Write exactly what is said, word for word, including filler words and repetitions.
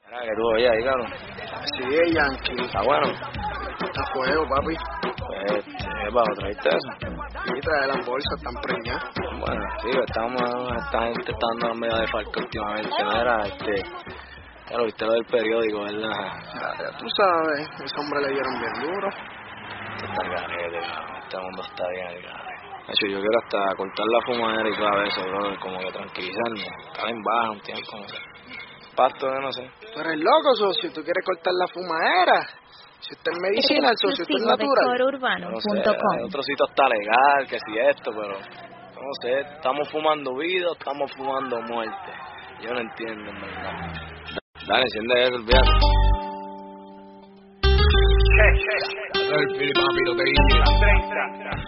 Mira, que tú oye ahí, cabrón. Sí, es Yankee. Está bueno. Está fuego, papi. Pues, ¿qué pasa? ¿Traíste eso? Sí, trae las bolsas, están preñadas. Bueno, sí, estamos, esta gente está dando medio de falco últimamente. Mira, este, ya lo viste lo del periódico, ¿verdad? Ya, ya tú sabes, ese hombre le dieron bien duro. Esto está el garete, cabrón. Este mundo está bien el garete. De hecho, yo quiero hasta cortar la fumadera y claro, eso, bro, como que tranquilizarme. Estar en baja un tiempo, no sé. Pasto de no sé. Tú eres loco, socio, tú quieres cortar la fumadera. Si usted es medicina, el socio, usted es natural. No sé, en otro sitio está legal, que si esto, pero no sé, estamos fumando vida o estamos fumando muerte. Yo no entiendo, en verdad. Dale, enciende eso, olvídate. El Fili, papi, lo que dice.